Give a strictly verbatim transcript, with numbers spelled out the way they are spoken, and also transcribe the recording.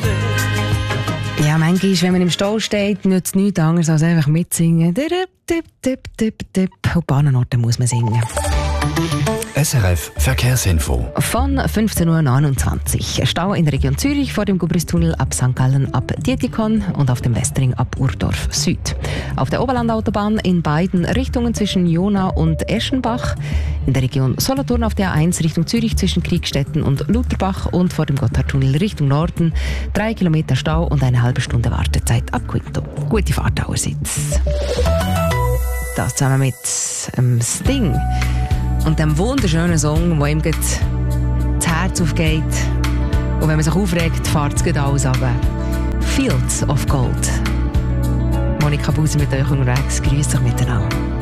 Ja, manchmal, wenn man im Stau steht, nützt es nichts anderes als einfach mitsingen. Tipp, tipp, tipp, tipp, tipp. Auf Bahnenorten muss man singen. S R F Verkehrsinfo. Von fünfzehn Uhr neunundzwanzig. Stau in der Region Zürich vor dem Gubristunnel ab Sankt Gallen ab Dietikon und auf dem Westring ab Urdorf Süd. Auf der Oberlandautobahn in beiden Richtungen zwischen Jona und Eschenbach. In der Region Solothurn auf der A eins Richtung Zürich zwischen Kriegstetten und Lutherbach und vor dem Gotthardtunnel Richtung Norden. Drei Kilometer Stau und eine halbe Stunde Wartezeit ab Quinto. Gute Fahrt allerseits. Das zusammen mit ähm, Sting. Und dem wunderschönen Song, der ihm das Herz aufgeht. Und wenn man sich aufregt, fährt es alles runter. Fields of Gold. Monika Buser mit euch unterwegs. Grüß euch miteinander.